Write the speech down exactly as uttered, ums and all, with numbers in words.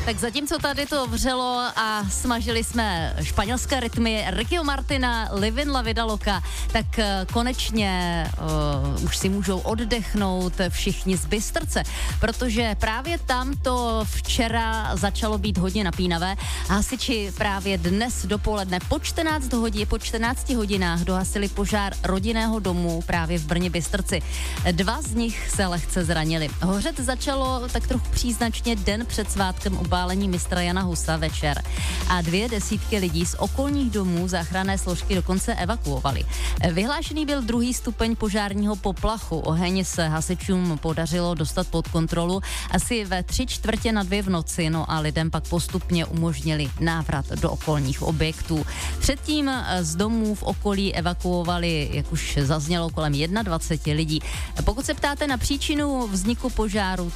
Tak zatímco tady to vřelo a smažili jsme španělské rytmy Rickyho Martina, Livin La Vida Loca, tak konečně uh, už si můžou oddechnout všichni z Bystrce, protože právě tam to včera začalo být hodně napínavé. Hasiči právě dnes dopoledne po čtrnáct hodin, po čtrnácti hodinách dohasili požár rodinného domu právě v Brně Bystrci. Dva z nich se lehce zranili. Hořet začalo tak trochu příznačně den před svátkem upálení mistra Jana Husa večer a dvě desítky lidí z okolních domů záchranné složky dokonce evakuovaly. Vyhlášený byl druhý stupeň požárního poplachu. Oheň se hasičům podařilo dostat pod kontrolu asi ve tři čtvrtě na dvě v noci, no a lidem pak postupně umožnili návrat do okolních objektů. Předtím z domů v okolí evakuovali, jak už zaznělo, kolem dvacet jedna lidí. Pokud se ptáte na příčinu vzniku požáru,